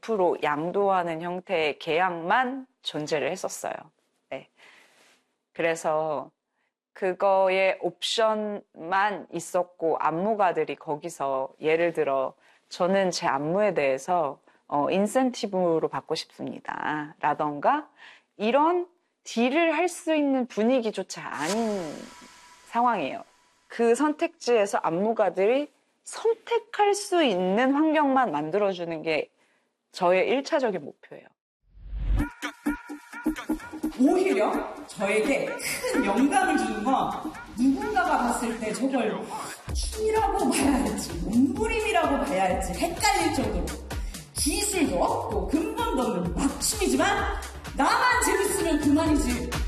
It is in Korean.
100% 양도하는 형태의 계약만 존재를 했었어요. 네. 그래서 그거의 옵션만 있었고 안무가들이 거기서 예를 들어 저는 제 안무에 대해서 인센티브로 받고 싶습니다. 라던가 이런 딜을 할 수 있는 분위기조차 아닌 상황이에요. 그 선택지에서 안무가들이 선택할 수 있는 환경만 만들어주는 게 저의 1차적인 목표예요. 오히려 저에게 큰 영감을 주는 건 누군가가 봤을 때 저걸 춤이라고 봐야 할지 몸부림이라고 봐야 할지 헷갈릴 정도로 기술도 없고 근본도 없는 막춤이지만 나만 재밌으면 그만이지